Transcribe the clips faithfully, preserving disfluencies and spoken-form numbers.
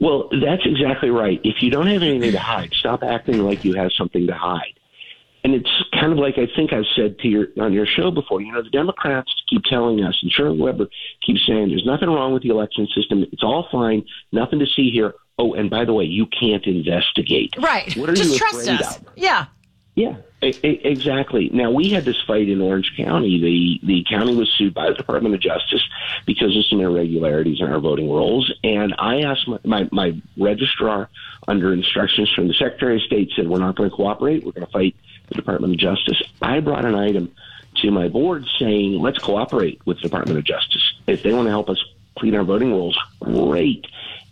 Well, that's exactly right. If you don't have anything to hide, stop acting like you have something to hide. And it's kind of like I think I've said to your on your show before. You know, the Democrats keep telling us, and Shirley Weber keeps saying, there's nothing wrong with the election system. It's all fine. Nothing to see here. Oh, and by the way, you can't investigate. Right. What are Just you trust afraid us. of? Yeah. Yeah, a- a- exactly. Now, we had this fight in Orange County. The the county was sued by the Department of Justice because of some irregularities in our voting rolls. And I asked my, my, my registrar, under instructions from the Secretary of State, said, we're not going to cooperate. We're going to fight the Department of Justice. I brought an item to my board saying, let's cooperate with the Department of Justice. If they want to help us clean our voting rolls, great.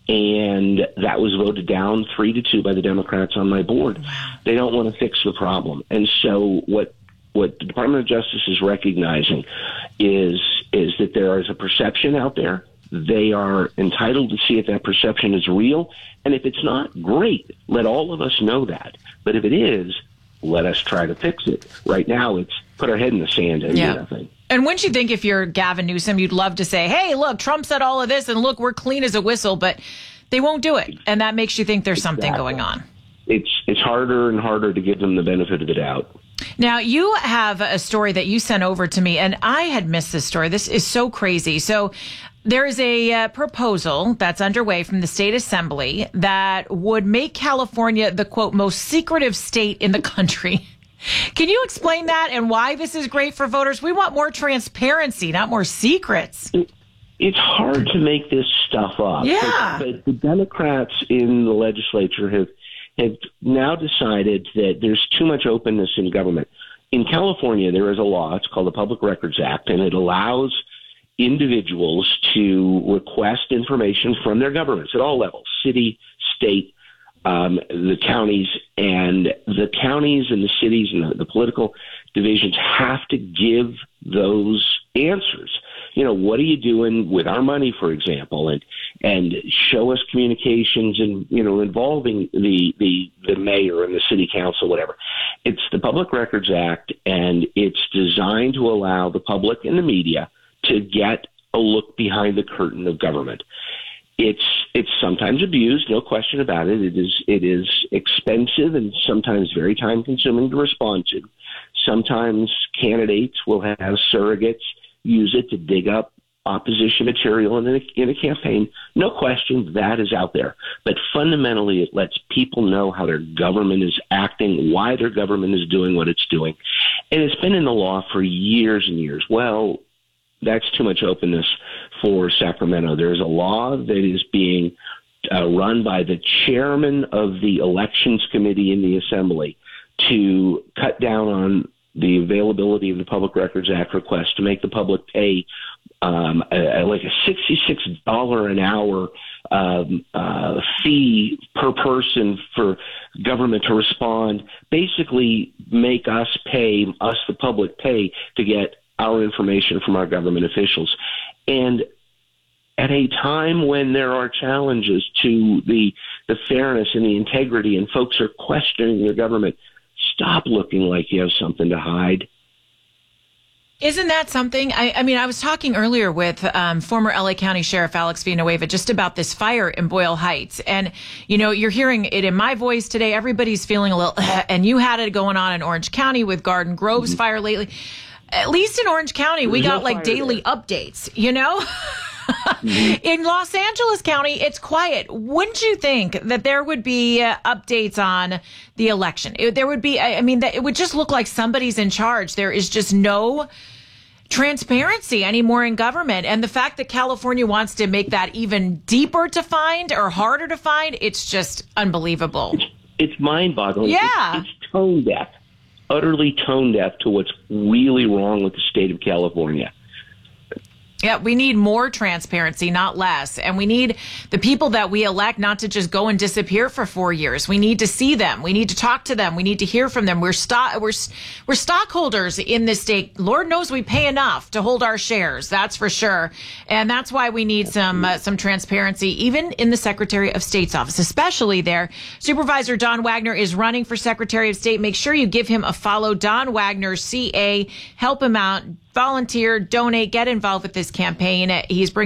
And that was voted down three to two by the Democrats on my board. Wow. They don't want to fix the problem. And so what what the Department of Justice is recognizing is is that there is a perception out there. They are entitled to see if that perception is real. And if it's not, great. Let all of us know that. But if it is, let us try to fix it. Right now, it's put our head in the sand and yeah. do nothing. And wouldn't you think if you're Gavin Newsom, you'd love to say, hey, look, Trump said all of this, and look, we're clean as a whistle, but they won't do it. And that makes you think there's something Exactly. going on. It's it's harder and harder to give them the benefit of the doubt. Now, you have a story that you sent over to me, and I had missed this story. This is so crazy. So there is a uh, proposal that's underway from the state assembly that would make California the, quote, most secretive state in the country. Can you explain that and why this is great for voters? We want more transparency, not more secrets. It's hard to make this stuff up. Yeah. But, but the Democrats in the legislature have have now decided that there's too much openness in government. In California, there is a law. It's called the Public Records Act, and it allows individuals to request information from their governments at all levels, city, state, um, the counties, and the counties and the cities and the, the political divisions have to give those answers. You know, what are you doing with our money, for example, and and show us communications and, you know, involving the, the, the mayor and the city council, whatever. It's the Public Records Act, and it's designed to allow the public and the media to get a look behind the curtain of government. It's it's sometimes abused, no question about it. It is it is expensive and sometimes very time consuming to respond to. Sometimes candidates will have surrogates use it to dig up opposition material in a, in a campaign. No question, that is out there. But fundamentally, it lets people know how their government is acting, why their government is doing what it's doing. And it's been in the law for years and years. Well, that's too much openness for Sacramento. There's a law that is being uh, run by the chairman of the Elections Committee in the Assembly to cut down on the availability of the Public Records Act request to make the public pay um, a, a, like a sixty-six dollars an hour um, uh, fee per person for government to respond, basically make us pay, us the public pay to get our information from our government officials. And at a time when there are challenges to the the fairness and the integrity and folks are questioning their government, stop looking like you have something to hide. Isn't that something? I, I mean, I was talking earlier with um, former L A County Sheriff Alex Villanueva just about this fire in Boyle Heights. And, you know, you're hearing it in my voice today. Everybody's feeling a little, and you had it going on in Orange County with Garden Grove's mm-hmm. fire lately. At least in Orange County, we There's got no like daily there. updates, you know? Mm-hmm. In Los Angeles County, it's quiet. Wouldn't you think that there would be uh, updates on the election? It, there would be, I mean, that it would just look like somebody's in charge. There is just no transparency anymore in government. And the fact that California wants to make that even deeper to find or harder to find, it's just unbelievable. It's, it's mind-boggling. Yeah. It's, it's tone deaf, utterly tone deaf to what's really wrong with the state of California. Yeah, we need more transparency, not less. And we need the people that we elect not to just go and disappear for four years. We need to see them. We need to talk to them. We need to hear from them. We're stock, we're, we're stockholders in this state. Lord knows we pay enough to hold our shares. That's for sure. And that's why we need some, uh, some transparency, even in the Secretary of State's office, especially there. Supervisor Don Wagner is running for Secretary of State. Make sure you give him a follow. Don Wagner, C A. Help him out. Volunteer, donate, get involved with this campaign. He's bringing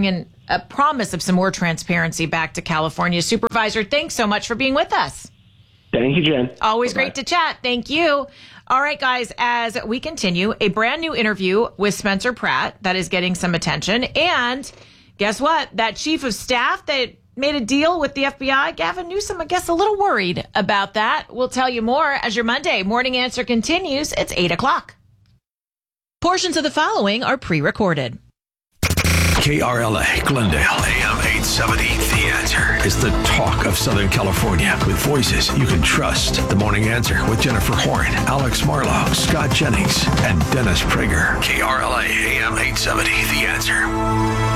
a promise of some more transparency back to California. Supervisor, thanks so much for being with us. Thank you, Jen. Always Bye-bye. great to chat. Thank you. All right, guys, as we continue, a brand new interview with Spencer Pratt that is getting some attention. And guess what? That chief of staff that made a deal with the F B I, Gavin Newsom, I guess a little worried about that. We'll tell you more as your Monday Morning Answer continues. It's eight o'clock. Portions of the following are pre-recorded. K R L A, Glendale, A M eight seventy, The Answer is the talk of Southern California with voices you can trust. The Morning Answer with Jennifer Horn, Alex Marlowe, Scott Jennings, and Dennis Prager. K R L A, A M eight seventy, The Answer.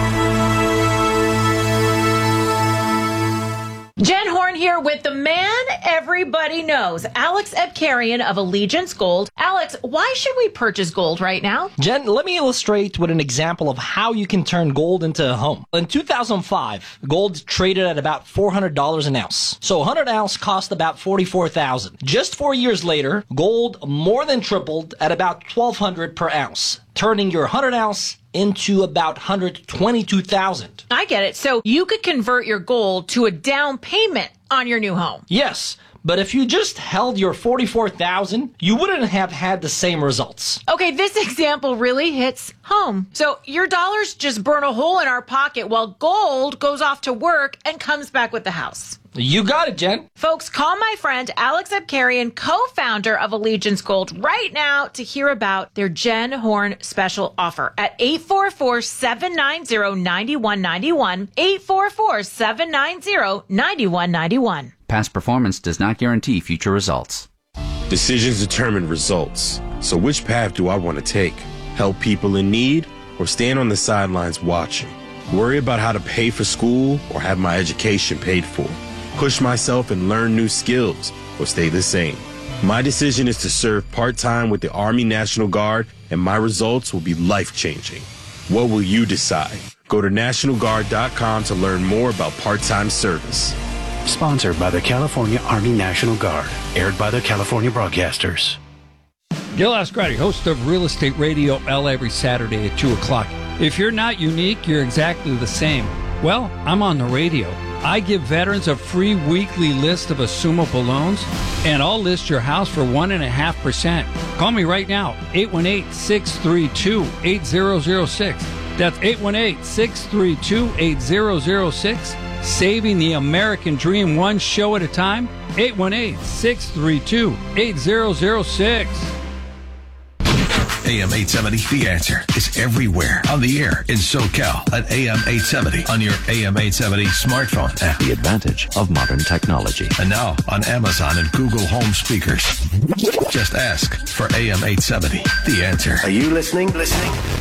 Jen Horn here with the man everybody knows, Alex Abkarian of Allegiance Gold. Alex, why should we purchase gold right now? Jen, let me illustrate with an example of how you can turn gold into a home. In two thousand five, gold traded at about four hundred dollars an ounce. So one hundred ounce cost about forty-four thousand dollars. Just four years later, gold more than tripled at about twelve hundred dollars per ounce, turning your one hundred ounce into about one hundred twenty-two thousand dollars. I get it. So you could convert your gold to a down payment on your new home. Yes, but if you just held your forty-four thousand dollars, you wouldn't have had the same results. Okay, this example really hits home. So your dollars just burn a hole in our pocket while gold goes off to work and comes back with the house. You got it, Jen. Folks, call my friend Alex Abkarian, co-founder of Allegiance Gold, right now to hear about their Jen Horn special offer at eight four four, seven nine zero, nine one nine one, eight four four, seven nine zero, nine one nine one. Past performance does not guarantee future results. Decisions determine results. So which path do I want to take? Help people in need or stand on the sidelines watching? Worry about how to pay for school or have my education paid for? Push myself and learn new skills or stay the same? My decision is to serve part-time with the Army National Guard, and my results will be life-changing. What will you decide? Go to National Guard dot com to learn more about part-time service. Sponsored by the California Army National Guard. Aired by the California Broadcasters. Gil Ascardi, host of Real Estate Radio L every Saturday at two o'clock. If you're not unique, you're exactly the same. Well, I'm on the radio. I give veterans a free weekly list of assumable loans, and I'll list your house for one point five percent. Call me right now, eight one eight, six three two, eight zero zero six. That's eight one eight, six three two, eight zero zero six. Saving the American dream one show at a time, eight one eight, six three two, eight zero zero six. A M eight seventy, The Answer is everywhere on the air in SoCal at A M eight seventy on your A M eight seventy smartphone app. The advantage of modern technology. And now on Amazon and Google Home speakers. Just ask for A M eight seventy, The Answer. Are you listening? Listening?